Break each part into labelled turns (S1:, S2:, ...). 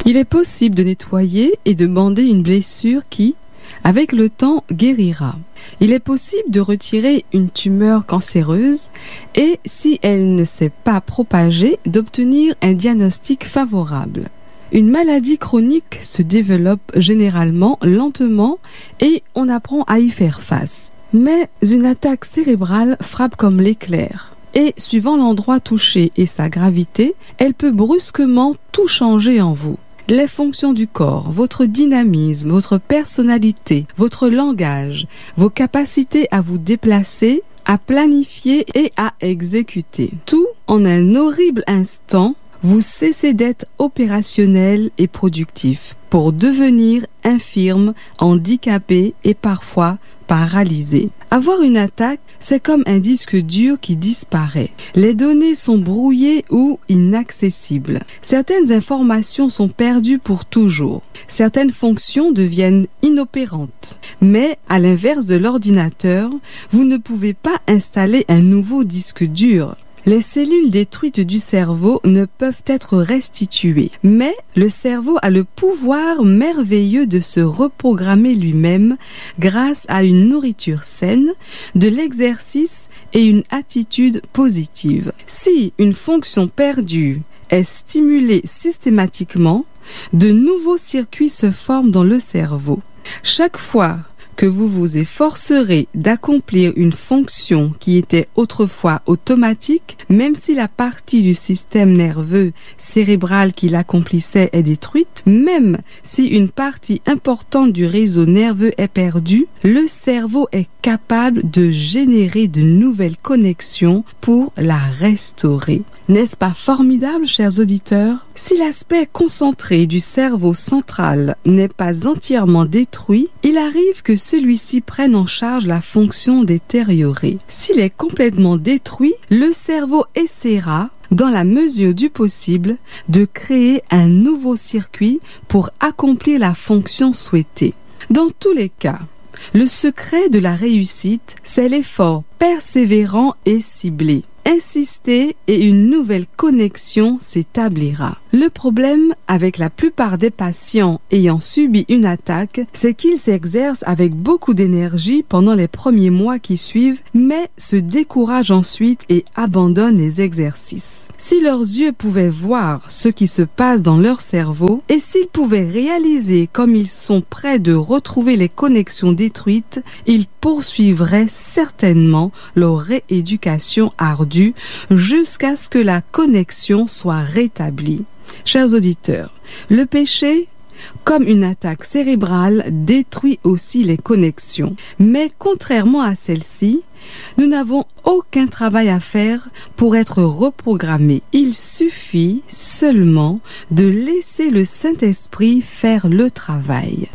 S1: Il est possible de nettoyer et de bander une blessure qui, avec le temps, guérira. Il est possible de retirer une tumeur cancéreuse et, si elle ne s'est pas propagée, d'obtenir un diagnostic favorable. Une maladie chronique se développe généralement lentement et on apprend à y faire face. Mais une attaque cérébrale frappe comme l'éclair. Et suivant l'endroit touché et sa gravité, elle peut brusquement tout changer en vous. Les fonctions du corps, votre dynamisme, votre personnalité, votre langage, vos capacités à vous déplacer, à planifier et à exécuter. Tout en un horrible instant, vous cessez d'être opérationnel et productif pour devenir infirme, handicapé et parfois paralysé. Avoir une attaque, c'est comme un disque dur qui disparaît. Les données sont brouillées ou inaccessibles. Certaines informations sont perdues pour toujours. Certaines fonctions deviennent inopérantes. Mais à l'inverse de l'ordinateur, vous ne pouvez pas installer un nouveau disque dur. Les cellules détruites du cerveau ne peuvent être restituées, mais le cerveau a le pouvoir merveilleux de se reprogrammer lui-même grâce à une nourriture saine, de l'exercice et une attitude positive. Si une fonction perdue est stimulée systématiquement, de nouveaux circuits se forment dans le cerveau. Chaque fois que vous vous efforcerez d'accomplir une fonction qui était autrefois automatique, même si la partie du système nerveux cérébral qui l'accomplissait est détruite, même si une partie importante du réseau nerveux est perdue, le cerveau est capable de générer de nouvelles connexions pour la restaurer. N'est-ce pas formidable, chers auditeurs? Si l'aspect concentré du cerveau central n'est pas entièrement détruit, il arrive que celui-ci prenne en charge la fonction détériorée. S'il est complètement détruit, le cerveau essaiera, dans la mesure du possible, de créer un nouveau circuit pour accomplir la fonction souhaitée. Dans tous les cas, le secret de la réussite, c'est l'effort persévérant et ciblé. Insistez et une nouvelle connexion s'établira. Le problème avec la plupart des patients ayant subi une attaque, c'est qu'ils s'exercent avec beaucoup d'énergie pendant les premiers mois qui suivent, mais se découragent ensuite et abandonnent les exercices. Si leurs yeux pouvaient voir ce qui se passe dans leur cerveau et s'ils pouvaient réaliser comme ils sont près de retrouver les connexions détruites, ils poursuivraient certainement leur rééducation ardue jusqu'à ce que la connexion soit rétablie. Chers auditeurs, le péché, comme une attaque cérébrale, détruit aussi les connexions. Mais contrairement à celle-ci, nous n'avons aucun travail à faire pour être reprogrammés. Il suffit seulement de laisser le Saint-Esprit faire le travail.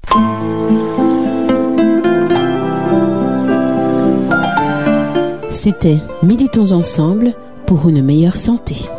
S2: C'était Méditons ensemble pour une meilleure santé.